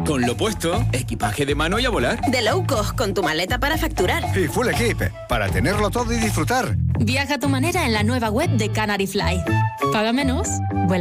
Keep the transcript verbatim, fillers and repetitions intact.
Con lo puesto, equipaje de mano y a volar. De low cost, con tu maleta para facturar. Y full equip, para tenerlo todo y disfrutar. Viaja a tu manera en la nueva web de Canary Fly. Paga menos, vuela